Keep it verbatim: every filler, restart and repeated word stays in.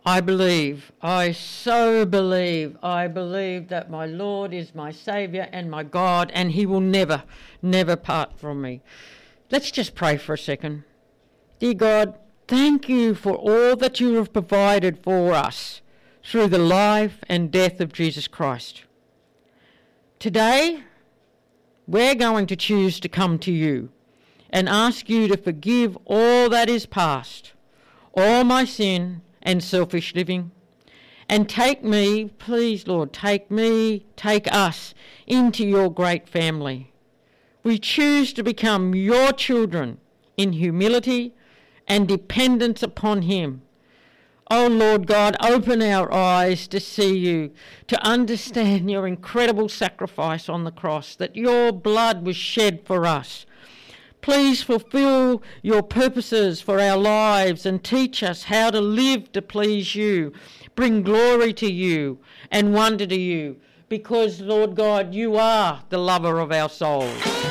I believe, I so believe, I believe that my Lord is my Saviour and my God, and he will never, never part from me. Let's just pray for a second. Dear God, thank you for all that you have provided for us through the life and death of Jesus Christ. Today, we're going to choose to come to you and ask you to forgive all that is past, all my sin and selfish living, and take me, please Lord, take me, take us into your great family. We choose to become your children in humility and dependence upon him. Oh Lord God, open our eyes to see you, to understand your incredible sacrifice on the cross, that your blood was shed for us. Please fulfill your purposes for our lives and teach us how to live to please you, bring glory to you and wonder to you, because, Lord God, you are the lover of our souls.